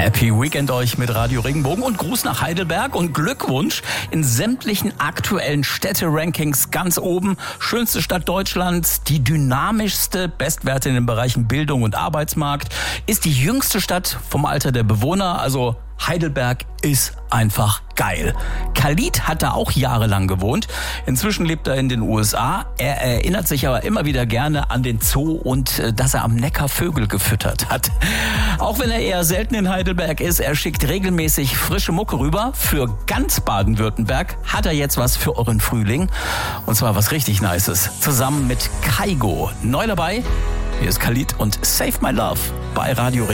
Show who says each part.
Speaker 1: Happy Weekend euch mit Radio Regenbogen und Gruß nach Heidelberg und Glückwunsch in sämtlichen aktuellen Städte-Rankings ganz oben. Schönste Stadt Deutschlands, die dynamischste, Bestwerte in den Bereichen Bildung und Arbeitsmarkt, ist die jüngste Stadt vom Alter der Bewohner, also Heidelberg ist einfach geil. Khalid hat da auch jahrelang gewohnt. Inzwischen lebt er in den USA. Er erinnert sich aber immer wieder gerne an den Zoo und dass er am Neckar Vögel gefüttert hat. Auch wenn er eher selten in Heidelberg ist, er schickt regelmäßig frische Mucke rüber. Für ganz Baden-Württemberg hat er jetzt was für euren Frühling. Und zwar was richtig Nices. Zusammen mit Kaigo. Neu dabei, hier ist Khalid und Save My Love bei Radio Regenbogen.